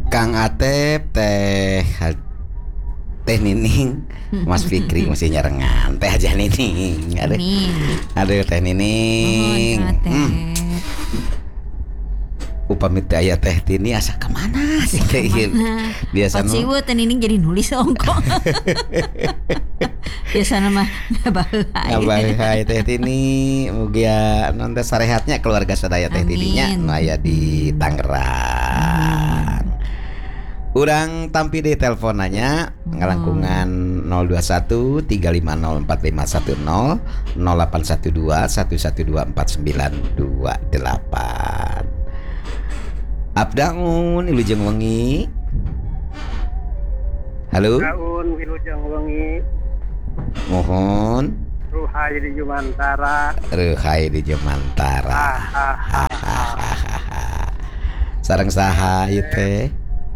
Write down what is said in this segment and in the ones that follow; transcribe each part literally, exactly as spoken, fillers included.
Kang Atep teh Teh Nining, Mas Fikri masih nyerengan. Teh aja Nining. Aduh, aduh Teh Nining. Hmm. Upami teh aya Teh Tini asa kemana sih Teh? Biasa nu. Pak Teh Nining jadi nulis ongko. Biasana mah ngabahai. Ngabahai Teh Tini, mugia non teh sarehatnya keluarga sadaya Teh Tininya nu aya di Tangerang. Urang tampi di teleponannya ngalangkungan nol dua satu tiga lima nol empat lima satu nol nol delapan satu dua satu satu dua empat sembilan dua delapan. Abdaun Wilujeng Wengi. Halo. Abdaun Wilujeng Wengi. Mohon. Ruhai di Jumantara. Ruhai di Jumantara. Sareng saha ieu teh?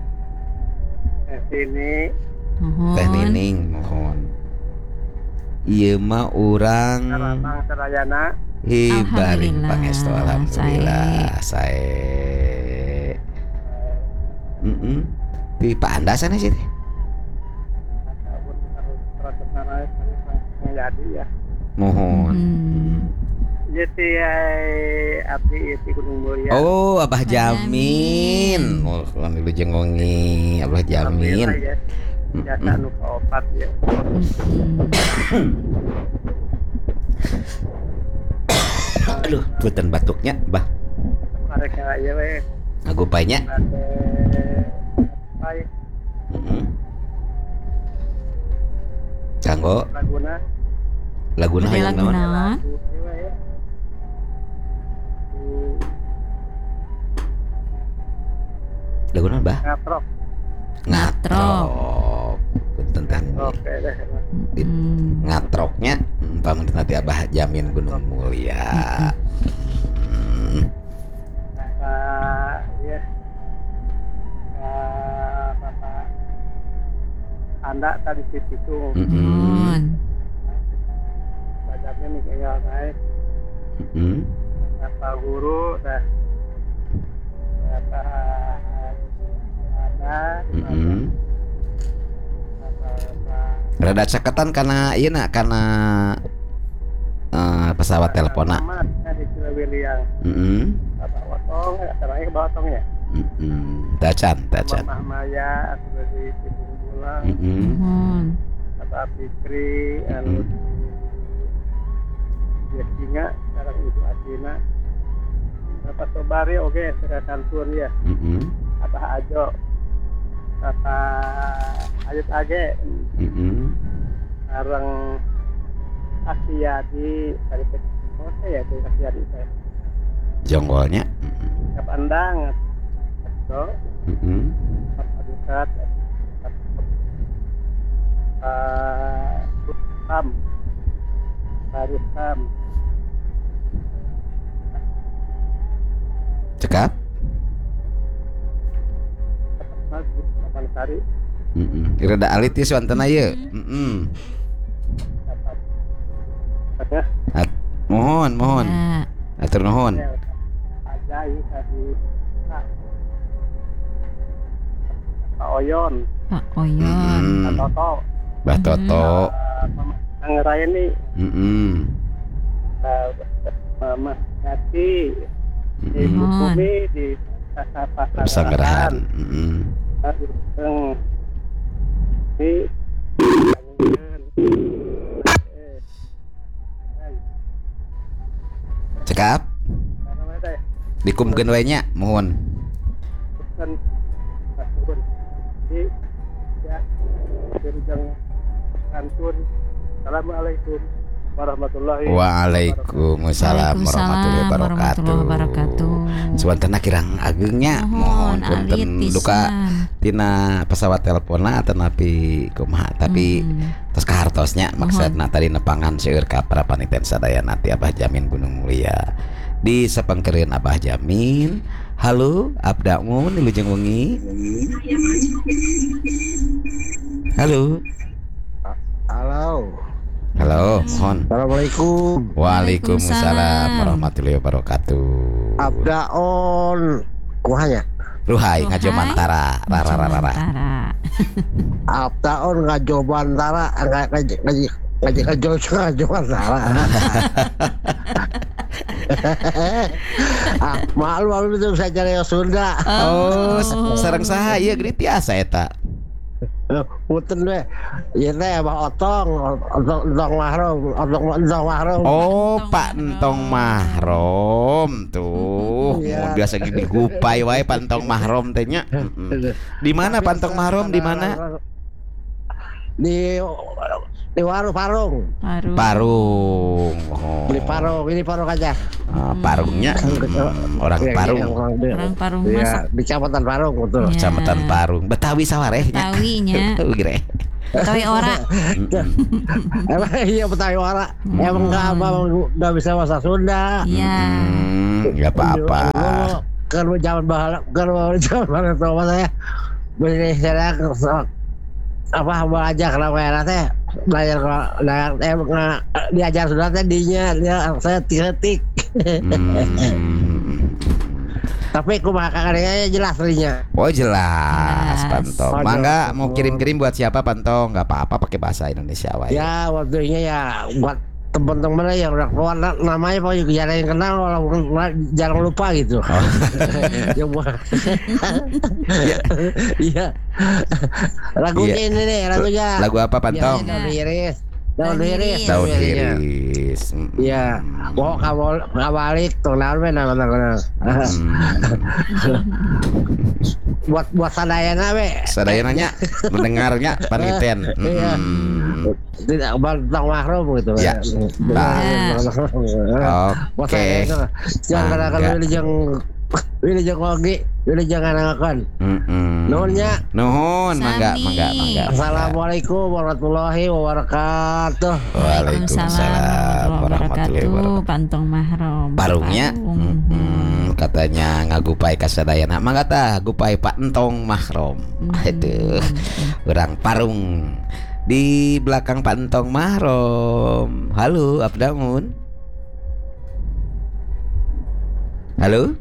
Ini Teh Nining mohon. Ieu mah urang Sarabang Sarayana. Hibaring pangestu alhamdulillah sae. Heeh. Di Panda sana sih teh. Mohon. Jadi abdi di Gunung Mulia. Oh, Abah Jamin. Mohon Wilujeng Wengi, Abah Jamin. Jasa nu kaopat ya. Aduh, punten batuknya, Bah. Arek aya we. Ngagupainya. Pai. Heeh. Canggo. Laguna. Laguna hayang naon? Laguna Bah? Ngatrok. Ngatrok. Punten teh. Oke deh. Ngatroknya pamun nanti Abah Jamin Gunung Mulia. Hmm. Bapak ya. Bapak Anda tadi itu. Heeh. Bajaknya nih kayak naik. Heeh. Bapak guru dah. Bapak Mm-hmm. Rada caketan karena iya nak karena uh, pesawat telepona. Mm-hmm. Bapak Watong, terangnya ke Batong ya. Mm-hmm. Tacan, tacan. Mama Maya, aku dari Cibung Bulang. Mm-hmm. Bapak Fikri, anu dia singa, sekarang Ibu Adina. Bapak Tobari, oke, serahkan pun ya. Mm-hmm. Abah Ajo. Bapak Ayut Age, mm-hmm. Sarang Aksiyadi, tadi oh saya itu Aksiyadi saya. Jonggolnya. Kap Andang, Ajo, mm-hmm. Bapak Dukat, Pak Rustam, Pak Rustam. Cekap. Sari. Heeh. Rada alit ya suantana ieu. Heeh. Mohon, mohon. Atur nuhun. Ada ieu tadi. Pak Oyon. Pak Oyon. Pak Toto. Mbah Toto. Angrayani. Heeh. Mama Yati. Ibu Kumi di pasar-pasar Sanggarahan. Heeh. Aduh, ini cekap dikumkeun we nya mohon. Assalamualaikum warahmatullahi Waalaikumsalam warahmatullahi wabarakatuh. Suantana kirang agengnya mohon punten duka tina pesawat telepona atau napi kumaha tapi hmm. tos kahartosnya maksudna tadi nepangan seueur ka para paniten sadaya nanti Abah Jamin Gunung Mulia di sapengkereun Abah Jamin. Halo Abdaun Wilujeng Wengi. Halo. Halo. Halo, mohon. Assalamualaikum. Waalaikumsalam warahmatullahi wabarakatuh. Abdaun, kuahnya. Ruhai ngajomantara. Rara rara rara. Aptaon ngajobantara ngaji ngaji ngaji ngajobantara. Ah, malu malu itu bisa cari Sunda. Oh, sareng saha ieu geuning tiasa eta. Punten we. Ieu teh Abah Otong, Otong Otong Mahrom, Otong Otong Mahrom. Oh, Pak Entong Mahrom tuh. Iya. Mun biasa gini gupai wae Pak Entong Mahrom teh nya. Di mana Pak Entong Mahrom di mana? Di di warung Parung. Parung. Parung. Oh. Beli Parung, ini Parung aja. Ah, Parungnya hmm, orang Parung. Orang Parung Iya, masak. di Kecamatan Parung betul. Iya. Kecamatan Parung. Betawi sawarehnya. Betawinya. Gire. Betawi ora. Emang iya Betawi ora. Emang nggak apa nggak bisa bahasa Sunda. Iya. Hmm, enggak apa-apa. Kan zaman bahala, kan zaman bahala tua saya. Beli saya apa belajar kenapa ya teh belajar belajar eh nggak diajar Sunda teh dinya dia saya titik. Hmm. Tapi kumaha kakaknya jelas rinya. Oh jelas, Jelas. Pantong. Aduh. Mangga mau kirim-kirim buat siapa Pantong? Gak apa-apa pakai bahasa Indonesia wae. Ya waktunya ya buat teman-teman yang udah keluar na- namanya pokoknya jarang yang kenal walaupun jarang lupa gitu. Oh. Ya buat. Iya. Lagunya Iya. ini nih lagunya. Lagu apa Pantong? Daun iris. Daun iris. Daun Iya. iris. Hmm. Iya. Mau kamu balik tuh naon we nama nama. Hmm. Buat buat sadayana we. Sadayananya mendengarnya paniten. Iya. Hmm. Tidak bantang mahrum gitu. Ya. Oke. Jangan Mangga. kadang wilih jeung wilih jeung oge, wilih jeung anakakan. Mm-mm. Nuhunnya. Nuhun, mangga, Sami. mangga, mangga. Assalamualaikum warahmatullahi wabarakatuh. Waalaikumsalam warahmatullahi wabarakatuh. Pantong Mahrom. Parungnya Parung. mm, katanya ngagupai kasadayana mangga tah gupai Pak Entong Mahrom. Aduh, urang Parung di belakang Pak Entong Mahrom. Halo, Abdamun. Halo.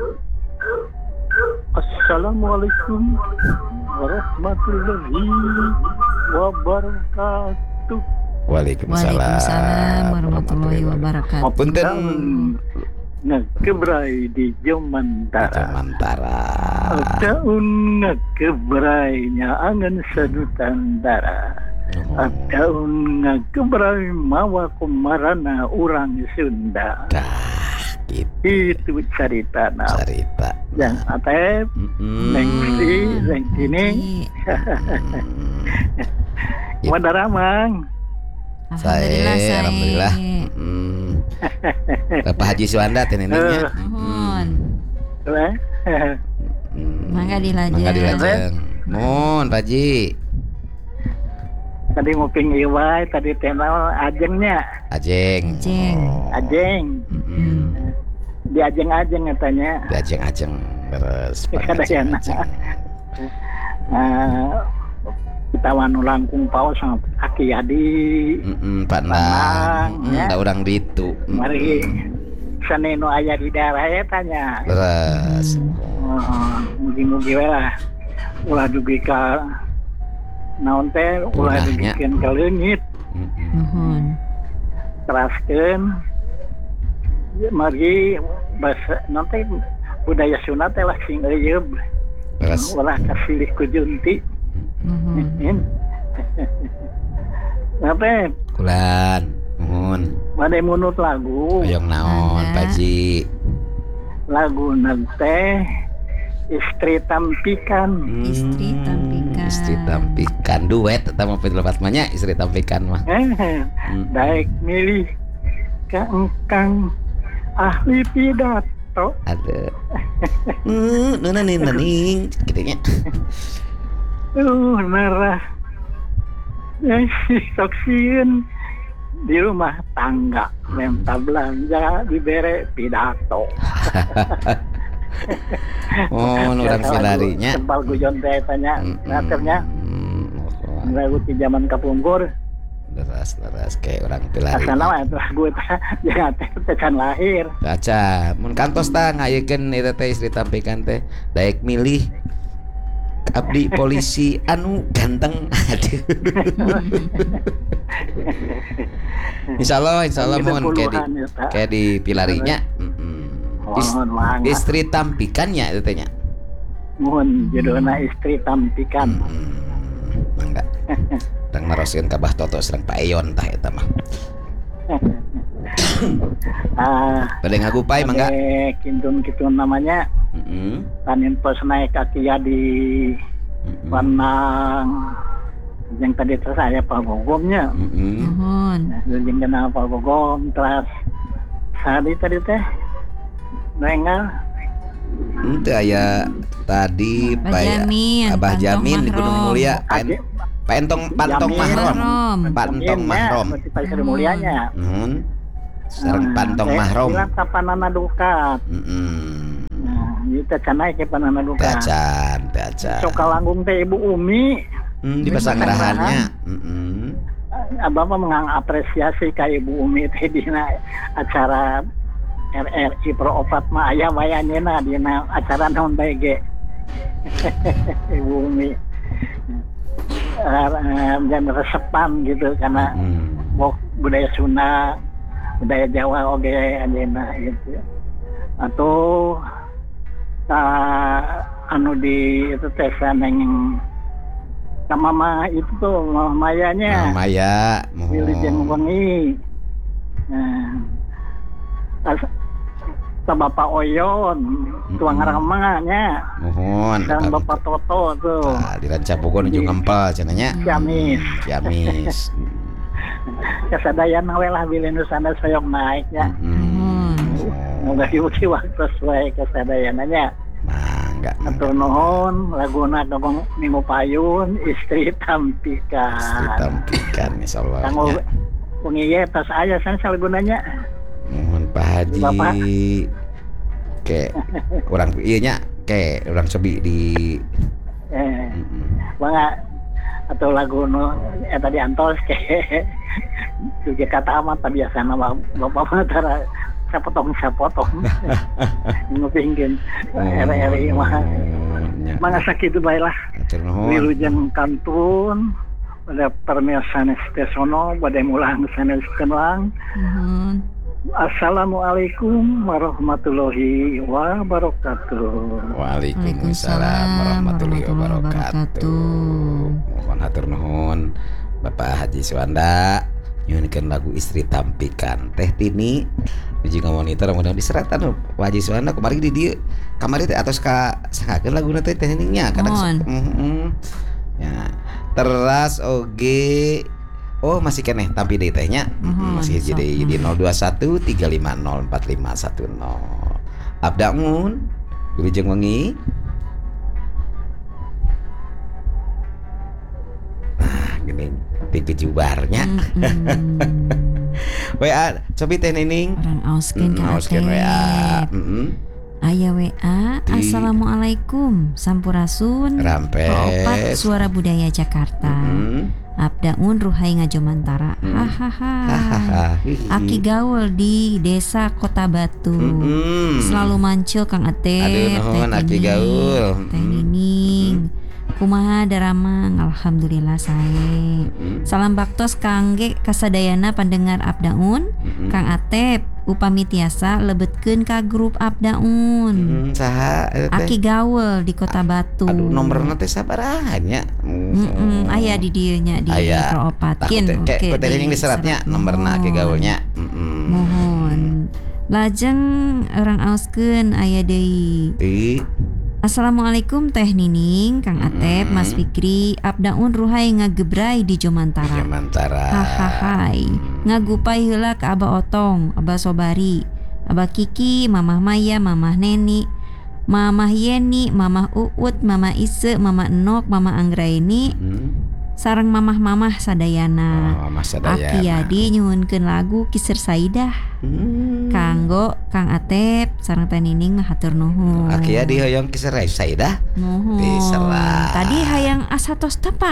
Assalamualaikum warahmatullahi wabarakatuh. Waalaikumsalam Waalaikumsalam warahmatullahi wabarakatuh. Punten Ngakebrai di Jomantara. Jomantara. Daun ngakebrai nyaangan sadutantara. Daun ngakebrai mawa kumarana urang Sunda. Dah gitu Itu cerita na. cerita. Yang atep, Mm-mm. neng si, neng sini, Mm. Wadaramang. Alhamdulillah Saya, saya. alhamdulillah. Mm. Bapak Haji Suwanda teh neneknya. Mohon. Eh, Mm. Mangga dilajeng. Mangga dilajeng. Mohon Pak Haji. Tadi nguping iwai, tadi tenal ajengnya, Ajeng. Ajeng. Oh. ajeng, Mm-mm. di ajeng-ajeng katanya. Di ajeng-ajeng terus Pak Kada ya, nah. ajeng-ajeng. Uh, kita wanu langkung paus sama Aki Adi, Mm-mm, Pak Nang. Nang, Mm, ya. da urang ditu. Mm. mari saneno aya di daerah ya tanya. Terus Uh, mugi-mugi we lah, ulah dugi ka naon teh, ulah Punahnya. dugikeun ka leungit. Mm-mm. Mohon. Teraskeun ya, mari bahasa nanti budaya Sunda teh lah sing euyeub Terus ulah kasilih ku junti. Mohon. Ngapain? kulan. Mohon. Made munut lagu, Hoyong naon Mangga. Pak Haji. lagu teh Istri Tampikan. Hmm, Istri tampikan. Istri tampikan duet eta mah lepat mahnya istri tampikan mah. Eh, Hmm. daek milih ka engkang ahli pidato. Ada. Hmm, nuna nih ning gitu nya. Uh, narah. Eh, saksieun di rumah tangga minta belanja dibere pidato. Oh, urang silarinya. Tempal guyon teh tanya, Mm-mm. ngaternya Mm, lagu ti zaman kapungkur. leras-leras kayak orang Asal pilari. nama itu lagu itu jangan teh tekan lahir. Caca, mun kantos tah ngayekeun eta teh istri tampikan teh daek milih abdi polisi anu ganteng. Aduh. Insyaallah, insyaallah mohon kayak di kayak di pilarinya. Is, istri tampikannya itu tehnya. Mohon jodohna istri tampikan. Hmm, mangga. Tang naroskeun ka Bah Toto sareng Pak Eyon tah eta mah. Ah, Bade ngagupay mangga. Kintun-kintun namanya. Heeh. Tanin pos naik kaki ya di Panang yang tadi terus saya Pak Gogomnya. Heeh. Mohon. Yang kenal Pak Gogom terus tadi tadi teh Nengal. Itu aya tadi Abah Pak Jamin, Abah Pantong Jamin di Gunung Mahrom. Mulia. Pen- Pentong Pantong Jamin. Mahrom. Mahrom. Pantong Mahrom. Seperti Pak Sri Mulianya. Nuhun. Sareng Pantong Mahrom. Bilang kapanana dukat. Heeh. Nah, itu cenah ke panana dukat. Dacan, dacan. Sok kalanggung teh Ibu Umi. Hmm, di pasanggarahannya. Heeh. Abah mah mengapresiasi ka Ibu Umi teh dina acara R R I Pro Opat mah aya wayanena dina acara naon bae ge. Ibu Umi. Uh, dan resepan gitu karena Hmm. bok budaya Sunda, budaya Jawa oge anjeunna gitu. Atau uh, anu di itu teh saneng sama mama itu tuh mama Mayanya. Mama Maya, Wilujeng mohon. wengi. Nah, as- sa Bapak Oyon, tuang ramanya, Mohon. dan Bapak Toto tuh, Ah, di Rancabogon jeung ngempel cenanya. Ciamis. Ciamis. Kesadayan we lah bilih nu sana soyong naik ya. Mohon. Moga diuji waktu sesuai kesadayananya. Mangga, mangga. Atur nuhun laguna gabung Minggu Payun istri tampikan. Ditampikan insyaallah. Kanggo nya. wengi ye tas aya san salagunanya. Mohon Pak Haji. Bapak. Ke orang ieu nya ke orang cobi di Eh, Mm-mm. bangga atau lagu nu eta diantos ke juga kata amat biasa nama bapak mah tara sapotong sapotong ngupingkeun R R I mah nya. mangga sakitu bae lah Atur nuhun. wilujeng kantun pada permiasan Stesono pada mulang sanes kenang. Mohon. Assalamualaikum warahmatullahi wabarakatuh. Waalaikumsalam warahmatullahi wabarakatuh. Mohon hatur nuhun Bapak Haji Suwanda nyuhunkeun lagu istri tampikan teh Tini hiji monitor mudah diseratan Pak Haji Suwanda kemarin di dieu kamari teh atos ka sangakeun laguna teh teh nya kadang Mohon. heeh ya teras oge oh masih keneh tapi deui teh nya Mohon, masih hiji sok. deui di nol dua satu tiga lima nol empat lima satu nol abdaun wilujeng wengi. Nah, gini di kejubarnya. Mm-mm. W A cobi teh Nining. Orang auskeun Mm, ka auskeun W A. Atep. Heeh. Aya W A. Di- Assalamualaikum. Sampurasun. Rampes. Opat Suara Budaya Jakarta. Heeh. Abdaun Ruhai Ngajomantara. Mm. Hahaha. Hahaha. Aki gaul di Desa Kota Batu. Mm-mm. Selalu mancil Kang Atep. Aduh, nuhun, Teh Aki Nining, gaul. Teh Mm. Nining. Kumaha daramang alhamdulillah sae. Mm-mm. Salam baktos kangge kasadayana pandengar Abdaun. Mm-mm. Kang Atep upami tiasa lebetkeun ka grup Abdaun. Mm, saha eta teh? Aki gaul di Kota Batu. Aduh nomorna teh sabaraha nya? Mm-mm, aya di dieu nya di Aya. Proopatkin. Tah teh teh yang diseratnya nomorna Aki gaulnya. Mm-mm. Mohon. Lajeng orang auskeun aya deui. Di Assalamualaikum Teh Nining, Kang Atep, Mm. Mas Fikri, Abdaun Ruhai ngagebrai di Jomantara. Jomantara. Hahahai. Ngagupai heula ka Abah Otong, Abah Sobari, Abah Kiki, Mamah Maya, Mamah Neni, Mamah Yeni, Mamah Uut, Mamah Ise, Mamah Enok, Mamah Anggraini, Hmm. sareng mamah-mamah sadayana. Oh, Mas Sadayana. Aki Yadi nyuhunkeun lagu Kisir Saidah. Hmm. Kanggo Kang Atep sareng Teh Nining mah hatur nuhun. Aki Yadi hoyong kisah Saidah. Nuhun. Diserah. Tadi hayang asatos tepang.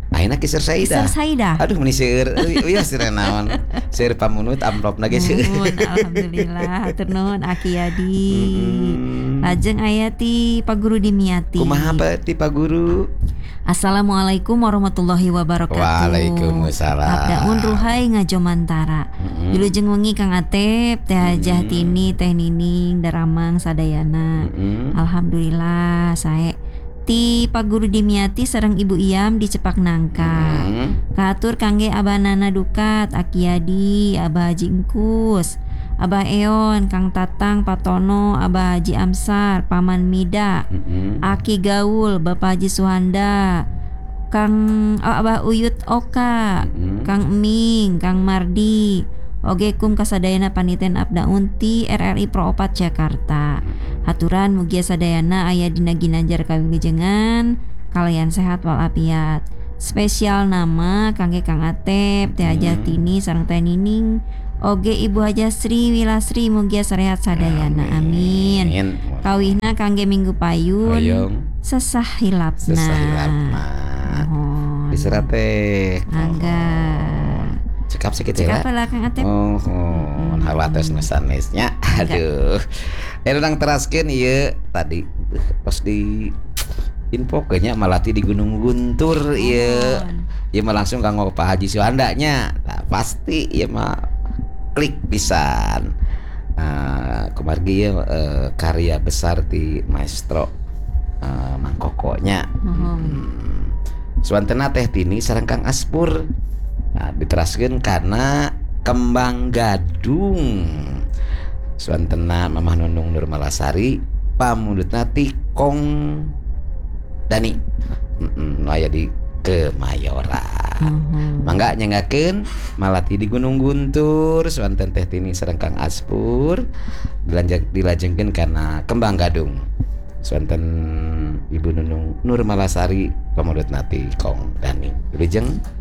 ayeuna ki Seur Saida. Seur Saida. Aduh meni seueur iya seueur naon. Seueur pamunut amplopna ge seueur. Nuhun, alhamdulillah hatur nuhun Aki Yadi. Mm-mm. Lajeng aya ti Pak Guru Dimyati. Kumaha Pak ti Pak Guru? Assalamualaikum warahmatullahi wabarakatuh. Waalaikumsalam. Abdaun ruhai ngajomantara. Mm-mm. Wilujeng wengi Kang Atep, Teh Hajah Mm-mm. Tini, Teh Nining, Daramang sadayana. Mm-mm. Alhamdulillah sae ti Pak Guru Dimyati sareng Ibu Iyam di Cepak Nangka. Mm-mm. Katur kangge Abanana Dukat, Aki Yadi, Abah Haji Engkus, Abah Eon, Kang Tatang, Patono, Abah Haji Amsar, Paman Mida, Mm-mm. Aki Gaul, Bapak Haji Suhanda, Kang oh, Abah Uyut Oka, Mm-mm. Kang Eming, Kang Mardi, oge kum kasadayana paniten Abdaun ti R R I Pro Opat Jakarta. Haturan mugia sadayana aya dina ginanjar kawilujengan kalian sehat walafiat. Spesial nama kangge Kang Atep, Teh Hajah Hmm. Tini sareng Teh Nining, oge Ibu Hajah Sri Wilasri mugia sarehat sadayana. Amin. Kawihna kangge Minggu Payun Hoyong sesah hilapna. sesah hilapna. Mohon. Diserat teh. Angga. Cekap sakit Cekap ya. lah Kang Atep. Oh, oh, hawates nusanesnya. Aduh. Eh urang teraskeun ieu tadi uh, pas di info kayaknya malati di Gunung Guntur ieu. Mohon. Ieu mah langsung kanggo Pak Haji Suhanda nya. Nah, pasti ieu mah klik pisan. Uh, kumargi ieu uh, karya besar di maestro uh, Mang Kokonya. Mohon. Hmm. Suantena Teh Tini sareng Kang Aspur. Nah, diteraskeun karena kembang gadung. Suantena Mamah Nunung Nur Malasari, pamundutna ti Kong Dani. Heeh, nu aya di Kemayoran. Mohon. Mangga nyangakeun malati di Gunung Guntur, suanten Teh Tini sareng Kang Aspur dilanjeng dilajengkeun kana kembang gadung. Suanten Ibu Nunung Nur Malasari, pamundutna ti Kong Dani. Wilujeng